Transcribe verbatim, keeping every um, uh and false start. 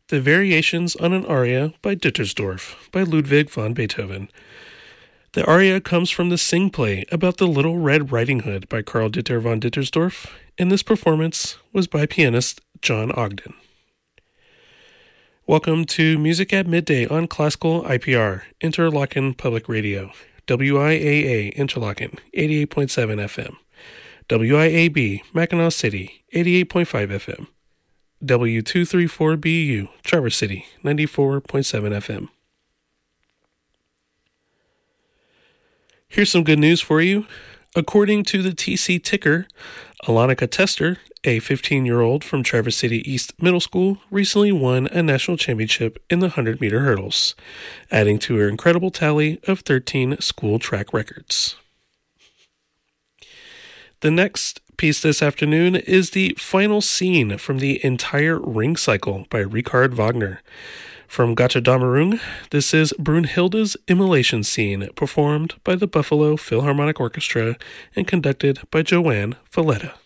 The Variations on an Aria by Dittersdorf by Ludwig van Beethoven. The aria comes from the sing play about the Little Red Riding Hood by Karl Dieter von Dittersdorf, and this performance was by pianist John Ogden. Welcome to Music at Midday on Classical I P R, Interlochen Public Radio, W I A A Interlochen, eighty-eight point seven F M, W I A B Mackinac City, eighty-eight point five F M, W two thirty-four B U Traverse City, ninety-four point seven F M. Here's some good news for you. According to the T C Ticker, Alanika Tester, a fifteen-year-old from Traverse City East Middle School, recently won a national championship in the one hundred meter hurdles, adding to her incredible tally of thirteen school track records. The next piece this afternoon is the final scene from the entire Ring Cycle by Richard Wagner. From Götterdämmerung, this is Brunhilde's Immolation Scene, performed by the Buffalo Philharmonic Orchestra and conducted by Joanne Valletta.